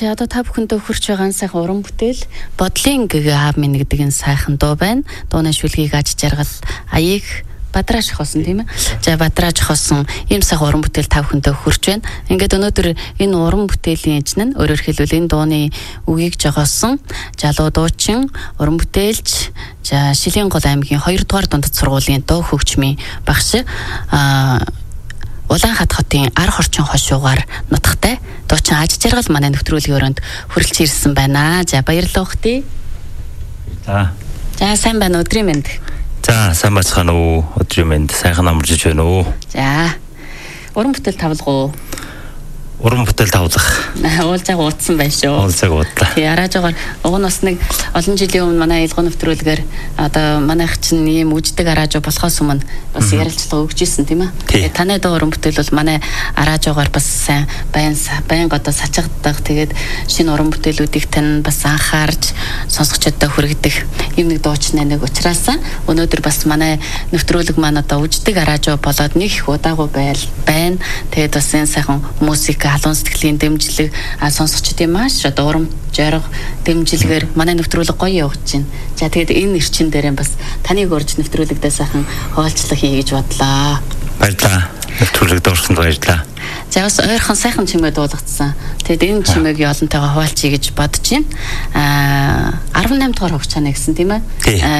За одоо та бүхэндээ хүрч байгаа сайхан уран бүтээл бодлын гэгээ аав минь гэдэг энэ сайхан дуу байна. Дууны шүлгийг аж жаргал аяыг Бадраж хосон тийм ээ. За Бадраж хосон ийм сайхан уран бүтээл та бүхэндээ хүрч байна. Ингээд өнөөдөр энэ уран бүтээлийн эзэн нь өөрөөр хэлбэл энэ дууны үгийг жогоосон залуу дуучин, уран бүтээлч, за Шилэнгол аймгийн 2 дугаар дундад сургуулийн дуу хөгжмийн багш Улаанхат хотын ар хорчин хошуугаар нутагтай дуучин аж жаргал манай нэвтрүүлгийн өрөөнд хүрэлж ирсэн байна. За баярлалаа ухтээ. За сайн байна өдрийн мэнд. За сайн бацхан уу өдрийн мэнд сайхан амарч байна уу. За уран бүтээл тавлах уу? Уран бүтээл тавлах. Уулзааг уудсан байна шүү. Уулзааг уудлаа. Тий араажгаар уг нь бас нэг олон жилийн өмнө манай ялгаа нэвтрүүлгээр одоо манайх чинь ийм үждэг араажуу болохоос өмнө бас ярилцлага өгч ирсэн тийм ээ. Таны дуу уран бүтээл бол манай араажгаар бас сайн баян одоо сачигддаг. Тэгээд шинэ уран бүтээлүүдийг тань бас анхаарч сонсогчдод хүргэх ийм нэг дуучны нэг учраас өнөөдөр бас манай нэвтрүүлэг маань одоо үждэг араажуу болоод нэг их удаагүй байна. Тэгээд бас энэ сайхан музик халуун сэтгэлийн дэмжлэг сонсогчдын маш одоо урам зориг дэмжлэгээр манай нэвтрүүлэг гоё явж байна. За тэгээд энэ эрчин дээр бас таныг урьж нэвтрүүлэгдээ сайхан хуваалцлага хий гэж бодлоо. Баярлалаа. Нэвтрүүлэгд орсонд баярлалаа. За бас ойрхон сайхан чимээ дуулгацсан. Тэгээд энэ чимээг олонтойгоо хуваалцъя гэж бодож байна. 18 дугаар хугацааны гэсэн тийм ээ.